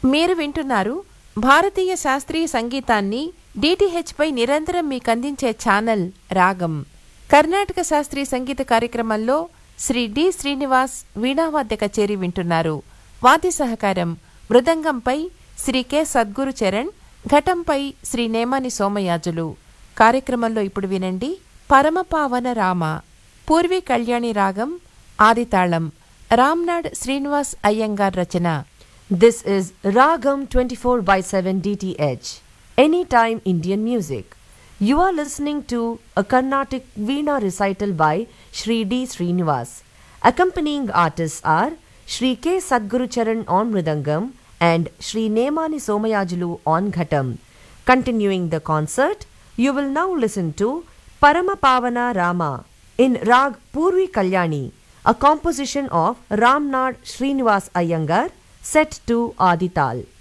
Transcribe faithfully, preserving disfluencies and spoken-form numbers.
మీరు వింటున్నారు భారతీయ శాస్త్రీయ సంగీతాన్ని డిటిహెచ్ పై నిరంతరం మీకందించే ఛానల్ రాగం. కర్ణాటక శాస్త్రీయ సంగీత కార్యక్రమంలో శ్రీ డి శ్రీనివాస్ వీణావాద్య కచేరీ వింటున్నారు. వాద్య సహకారం మృదంగంపై శ్రీ కె సద్గురు చరణ్, ఘటంపై శ్రీ నేమాని సోమయాజులు. కార్యక్రమంలో ఇప్పుడు వినండి పరమపావన రామ, పూర్వీ కళ్యాణి రాగం, ఆదితాళం, రామ్నాడ్ శ్రీనివాస్ అయ్యంగార్ రచన. This is Ragam twenty-four by seven D T H, Anytime Indian Music. You are listening to a Carnatic Veena recital by Shri D. Srinivas. Accompanying artists are Shri K. Sadguru Charan on Mridangam and Shri Nemani Somayajulu on Ghatam. Continuing the concert, you will now listen to Paramapavana Rama in Rag Purvi Kalyani, a composition of Ramnad Srinivas Iyengar, set to Adital.